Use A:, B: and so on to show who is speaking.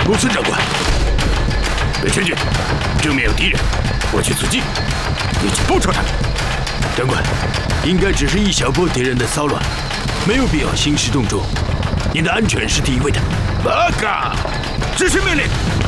A: 不是，长官。北全军正面有敌人，我去阻击，你去包抄他们。长官，应该只是一小波敌人的骚乱，没有必要兴师动众。您的安全是第一位的。报告，执行命令。